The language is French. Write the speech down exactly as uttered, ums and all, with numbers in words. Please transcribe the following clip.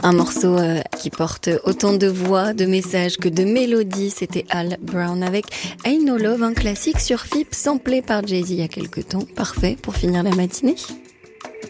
Un morceau euh, qui porte autant de voix, de messages que de mélodies. C'était Al Brown avec Ain't No Love, un classique sur F I P samplé par Jay-Z il y a quelques temps. Parfait pour finir la matinée.